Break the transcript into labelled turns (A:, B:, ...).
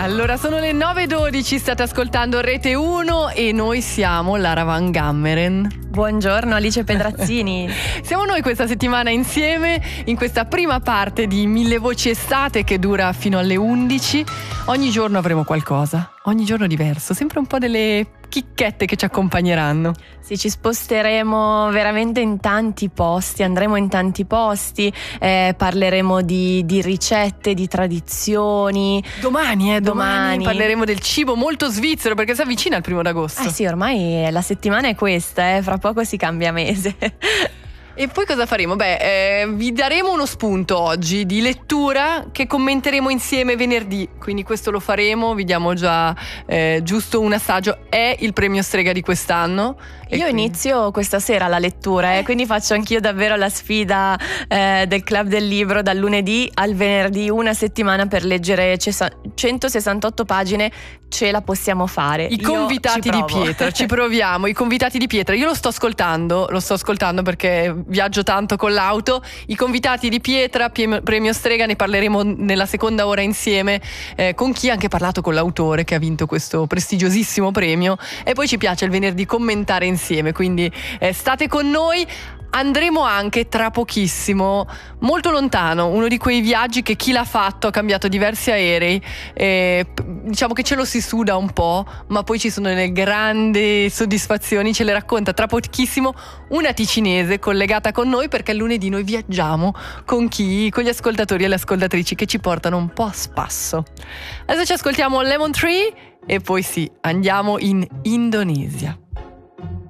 A: Allora sono le 9:12, state ascoltando Rete 1 e noi siamo Lara Van Gammeren.
B: Buongiorno Alice Pedrazzini.
A: Siamo noi questa settimana insieme in questa prima parte di Mille Voci Estate che dura fino alle 11. Ogni giorno avremo qualcosa, ogni giorno diverso, sempre un po' delle chicchette che ci accompagneranno.
B: Sì, ci sposteremo veramente in tanti posti, andremo in tanti posti, parleremo di ricette, di tradizioni.
A: Domani parleremo del cibo molto svizzero perché si avvicina il 1° agosto.
B: Sì, ormai la settimana è questa, fra poco si cambia mese.
A: E poi cosa faremo? Vi daremo uno spunto oggi di lettura che commenteremo insieme venerdì, quindi questo lo faremo, vi diamo già giusto un assaggio. È il premio Strega di quest'anno.
B: Io inizio questa sera la lettura, quindi faccio anch'io davvero la sfida del Club del Libro dal lunedì al venerdì, una settimana per leggere 168 pagine. Ce la possiamo fare.
A: I convitati di pietra, ci proviamo. I convitati di pietra, io lo sto ascoltando perché viaggio tanto con l'auto. I convitati di pietra, premio Strega, ne parleremo nella seconda ora insieme con chi ha anche parlato con l'autore che ha vinto questo prestigiosissimo premio, e poi ci piace il venerdì commentare insieme, quindi state con noi. Andremo anche tra pochissimo molto lontano, uno di quei viaggi che chi l'ha fatto ha cambiato diversi aerei, diciamo che ce lo si suda un po', ma poi ci sono delle grandi soddisfazioni. Ce le racconta tra pochissimo una ticinese collegata con noi, perché lunedì noi viaggiamo con gli ascoltatori e le ascoltatrici che ci portano un po' a spasso. Adesso ci ascoltiamo Lemon Tree e poi andiamo in Indonesia.